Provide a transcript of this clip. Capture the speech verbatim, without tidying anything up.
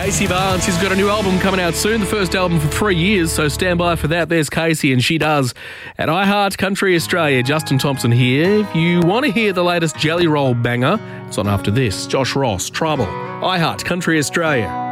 Casey Barnes. He's got a new album coming out soon, the first album for three years, so stand by for that. There's Casey and She Does. At iHeart Country Australia, Justin Thompson here. If you want to hear the latest Jelly Roll banger, it's on after this. Josh Ross, Trouble, iHeart Country Australia.